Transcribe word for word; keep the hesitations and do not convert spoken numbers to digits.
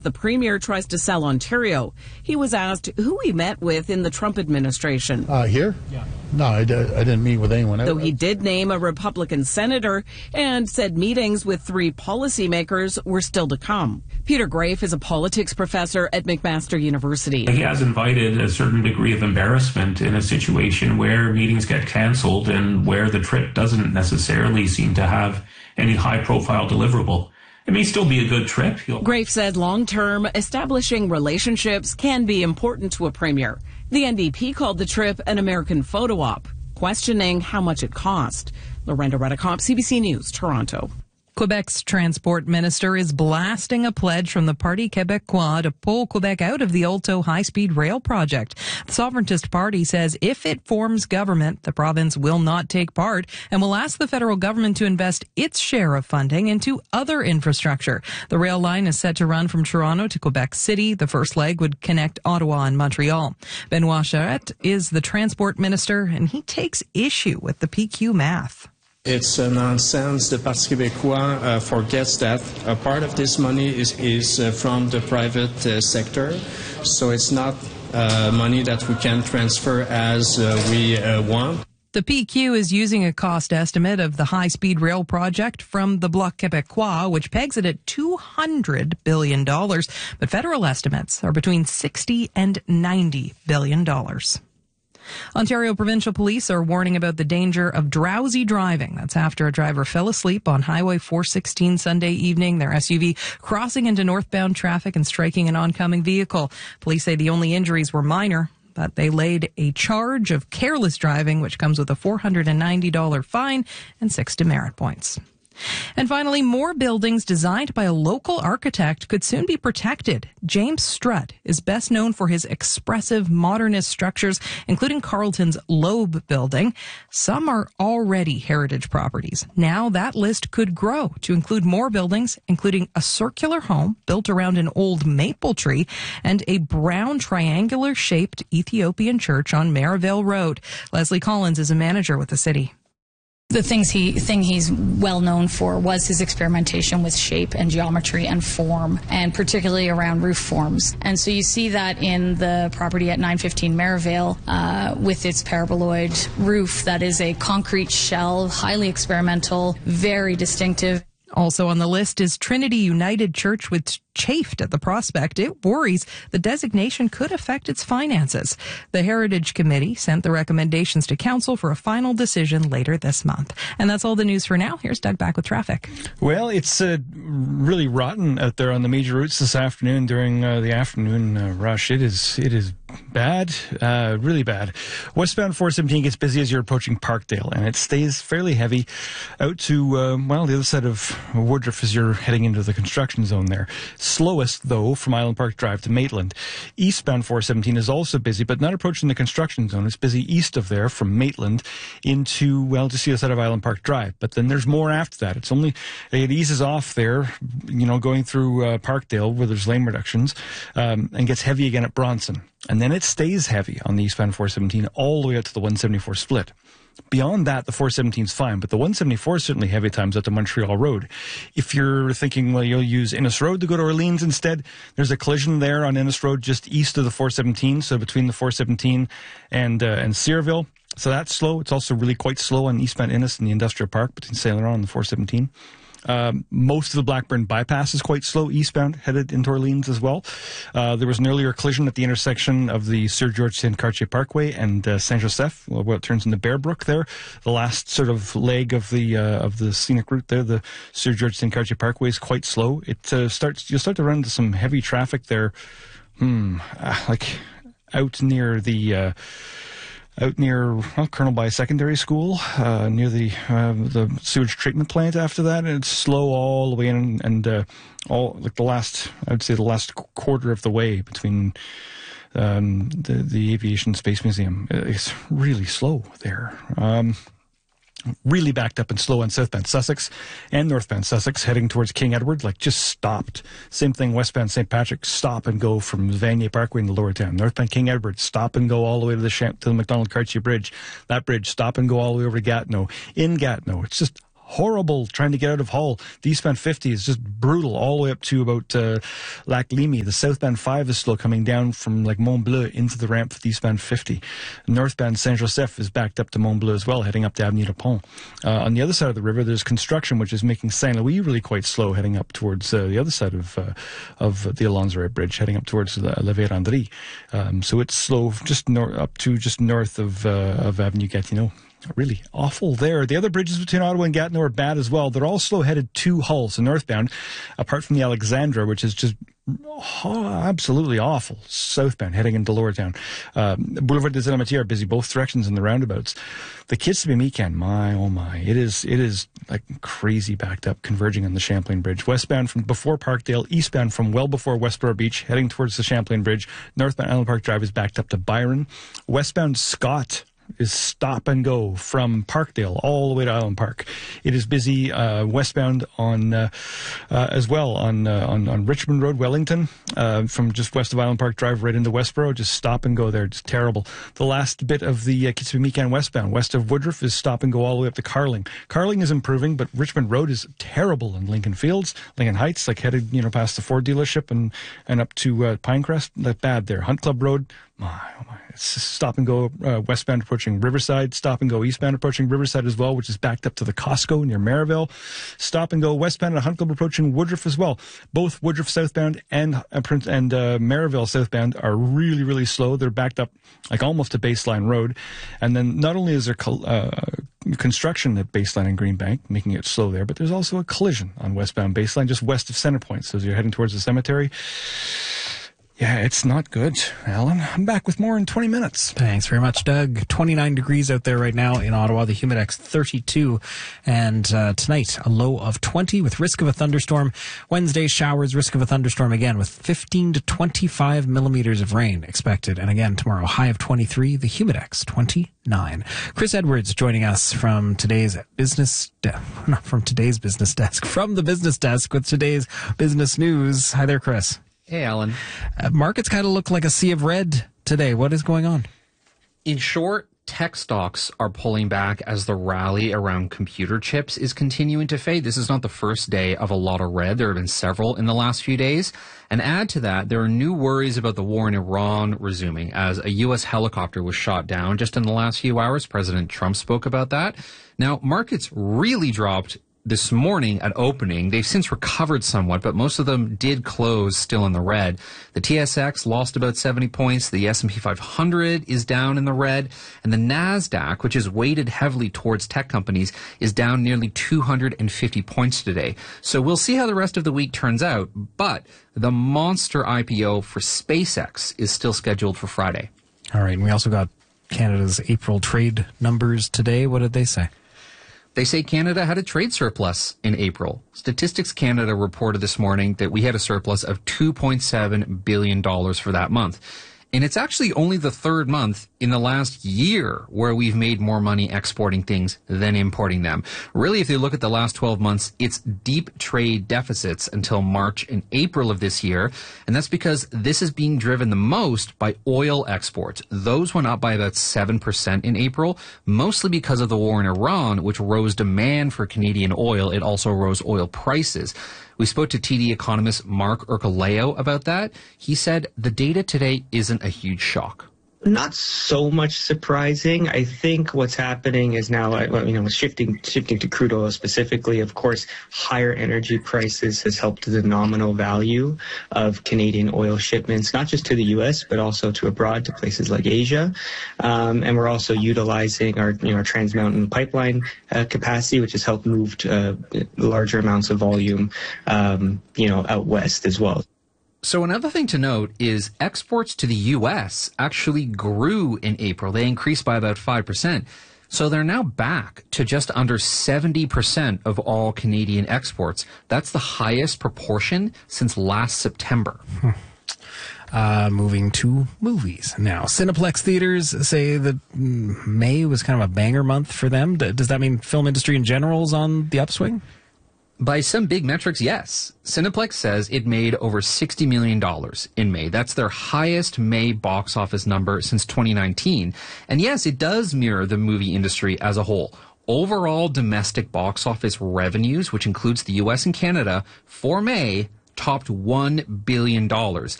The premier tries to sell Ontario. He was asked who he met with in the Trump administration. Uh, here? Yeah. No, I, d- I didn't meet with anyone. Though he did name a Republican senator and said meetings with three policymakers were still to come. Peter Graefe is a politics professor at McMaster University. He has invited a certain degree of embarrassment in a situation where meetings get cancelled and where the trip doesn't necessarily seem to have any high-profile deliverable. It may still be a good trip. He'll... Graefe said long-term, establishing relationships can be important to a premier. The N D P called the trip an American photo op, questioning how much it cost. Lorenda Redicop, C B C News, Toronto. Quebec's transport minister is blasting a pledge from the Parti Québécois to pull Quebec out of the Ulto high-speed rail project. The Sovereigntist Party says if it forms government, the province will not take part and will ask the federal government to invest its share of funding into other infrastructure. The rail line is set to run from Toronto to Quebec City. The first leg would connect Ottawa and Montreal. Benoit Charette is the transport minister, and he takes issue with the P Q math. It's a nonsense. The Parti Québécois uh, forgets that a part of this money is, is uh, from the private uh, sector, so it's not uh, money that we can transfer as uh, we uh, want. The P Q is using a cost estimate of the high-speed rail project from the Bloc Québécois, which pegs it at two hundred billion dollars, but federal estimates are between sixty and ninety billion dollars. Ontario Provincial Police are warning about the danger of drowsy driving. That's after a driver fell asleep on Highway four sixteen Sunday evening, their S U V crossing into northbound traffic and striking an oncoming vehicle. Police say the only injuries were minor, but they laid a charge of careless driving, which comes with a four hundred ninety dollars fine and six demerit points. And finally, more buildings designed by a local architect could soon be protected. James Strutt is best known for his expressive modernist structures, including Carleton's Loeb building. Some are already heritage properties. Now that list could grow to include more buildings, including a circular home built around an old maple tree and a brown triangular-shaped Ethiopian church on Merivale Road. Leslie Collins is a manager with the city. The things he thing he's well known for was his experimentation with shape and geometry and form, and particularly around roof forms. And so you see that in the property at nine fifteen Merivale uh, with its paraboloid roof that is a concrete shell, highly experimental, very distinctive. Also on the list is Trinity United Church, which chafed at the prospect. It worries the designation could affect its finances. The Heritage Committee sent the recommendations to Council for a final decision later this month. And that's all the news for now. Here's Doug back with traffic. Well, it's uh, really rotten out there on the major routes this afternoon during uh, the afternoon uh, rush. It is it is bad, uh, really bad. Westbound four seventeen gets busy as you're approaching Parkdale, and it stays fairly heavy out to, uh, well, the other side of Woodruff as you're heading into the construction zone there. Slowest, though, from Island Park Drive to Maitland. Eastbound four seventeen is also busy, but not approaching the construction zone. It's busy east of there from Maitland into, well, just the other side of Island Park Drive. But then there's more after that. It's only, it eases off there, you know, going through uh, Parkdale where there's lane reductions, um, and gets heavy again at Bronson. And then it stays heavy on the eastbound four seventeen all the way out to the one seventy-four split. Beyond that, the four seventeen is fine, but the one seventy-four is certainly heavy times out to Montreal Road. If you're thinking, well, you'll use Innes Road to go to Orleans instead, there's a collision there on Innes Road just east of the four seventeen, so between the four seventeen and uh, and Searville. So that's slow. It's also really quite slow on eastbound Innes and the Industrial Park between Saint Laurent and the four seventeen. Um, most of the Blackburn bypass is quite slow eastbound, headed into Orleans as well. Uh, there was an earlier collision at the intersection of the Sir George Saint Cartier Parkway and uh, Saint Joseph, where it turns into Bearbrook there. The last sort of leg of the uh, of the scenic route there, the Sir George Saint Cartier Parkway, is quite slow. It uh, starts you'll start to run into some heavy traffic there, hmm, uh, like out near the. Uh, Out near well, Colonel By Secondary School, uh, near the uh, the sewage treatment plant. After that, and it's slow all the way in, and uh, all like the last, I would say, the last quarter of the way between um, the the Aviation Space Museum. It's really slow there. Um, Really backed up and slow on southbound Sussex and northbound Sussex, heading towards King Edward, like just stopped. Same thing, westbound Saint Patrick, stop and go from Vanier Parkway into Lower Town. Northbound King Edward, stop and go all the way to the Champ- to the McDonald Cartier Bridge. That bridge, stop and go all the way over to Gatineau. In Gatineau, it's just horrible trying to get out of Hull. The eastbound fifty is just brutal all the way up to about uh, Lac Limy. The southbound five is still coming down from like Mont Bleu into the ramp for the eastbound fifty. Northbound Saint-Joseph is backed up to Mont Bleu as well, heading up to Avenue de Pont. Uh, on the other side of the river, there's construction, which is making Saint-Louis really quite slow, heading up towards uh, the other side of uh, of the Alonzo Bridge, heading up towards the La Vérendrye. Um, so it's slow just nor- up to just north of, uh, of Avenue Gatineau. Really awful there. The other bridges between Ottawa and Gatineau are bad as well. They're all slow headed to Hull, so northbound, apart from the Alexandra, which is just oh, absolutely awful. Southbound, heading into Lowertown. Um, Boulevard des Alametiers are busy both directions in the roundabouts. The Kissimmee-Mecan, my, oh my, it is, it is like crazy backed up, converging on the Champlain Bridge. Westbound from before Parkdale, eastbound from well before Westboro Beach, heading towards the Champlain Bridge. Northbound Island Park Drive is backed up to Byron. Westbound Scott is stop and go from Parkdale all the way to Island Park. It is busy uh, westbound on uh, uh, as well on, uh, on on Richmond Road, Wellington, uh, from just west of Island Park Drive right into Westboro. Just stop and go there. It's terrible. The last bit of the uh, Kissimmee-Mecan westbound, west of Woodruff, is stop and go all the way up to Carling. Carling is improving, but Richmond Road is terrible in Lincoln Fields, Lincoln Heights, like headed you know past the Ford dealership and and up to uh, Pinecrest. Like bad there. Hunt Club Road. My, oh my. It's stop and go uh, westbound approaching Riverside, stop and go eastbound approaching Riverside as well, which is backed up to the Costco near Maryville. Stop and go westbound at Hunt Club approaching Woodruff as well. Both Woodruff southbound and uh, and uh, Maryville southbound are really, really slow. They're backed up like almost to Baseline Road. And then not only is there uh, construction at Baseline and Greenbank, making it slow there, but there's also a collision on westbound Baseline just west of Centrepoint. So as you're heading towards the cemetery, yeah, it's not good, Alan. I'm back with more in twenty minutes. Thanks very much, Doug. twenty-nine degrees out there right now in Ottawa. The Humidex thirty-two. And uh, tonight, a low of twenty with risk of a thunderstorm. Wednesday, showers, risk of a thunderstorm again with fifteen to twenty-five millimeters of rain expected. And again, tomorrow, high of twenty-three. The Humidex twenty-nine. Chris Edwards joining us from today's business, de- not from today's business desk, from the business desk with today's business news. Hi there, Chris. Hey, Alan. Uh, markets kind of look like a sea of red today. What is going on? In short, tech stocks are pulling back as the rally around computer chips is continuing to fade. This is not the first day of a lot of red. There have been several in the last few days. And add to that, there are new worries about the war in Iran resuming as a U S helicopter was shot down just in the last few hours. President Trump spoke about that. Now, markets really dropped this morning at opening. They've since recovered somewhat, but most of them did close still in the red. The T S X lost about seventy points. The S and P five hundred is down in the red. And the NASDAQ, which is weighted heavily towards tech companies, is down nearly two hundred fifty points today. So we'll see how the rest of the week turns out. But the monster I P O for SpaceX is still scheduled for Friday. All right. And we also got Canada's April trade numbers today. What did they say? They say Canada had a trade surplus in April. Statistics Canada reported this morning that we had a surplus of two point seven billion dollars for that month. And it's actually only the third month in the last year where we've made more money exporting things than importing them. Really, if you look at the last twelve months, it's deep trade deficits until March and April of this year. And that's because this is being driven the most by oil exports. Those went up by about seven percent in April, mostly because of the war in Iran, which rose demand for Canadian oil. It also rose oil prices. We spoke to T D economist Mark Ercolao about that. He said the data today isn't a huge shock. Not so much surprising. I think what's happening is now, you know, shifting shifting to crude oil specifically. Of course, higher energy prices has helped the nominal value of Canadian oil shipments, not just to the U S but also to abroad, to places like Asia. Um, and we're also utilizing our, you know, our Trans Mountain pipeline uh, capacity, which has helped move uh, larger amounts of volume, um, you know, out west as well. So another thing to note is exports to the U S actually grew in April. They increased by about five percent. So they're now back to just under seventy percent of all Canadian exports. That's the highest proportion since last September. Hmm. Uh, moving to movies now. Cineplex theaters say that May was kind of a banger month for them. Does that mean film industry in general is on the upswing? By some big metrics, yes. Cineplex says it made over sixty million dollars in May. That's their highest May box office number since twenty nineteen. And yes, it does mirror the movie industry as a whole. overall domestic box office revenues, which includes the U S and Canada, for May topped one billion dollars.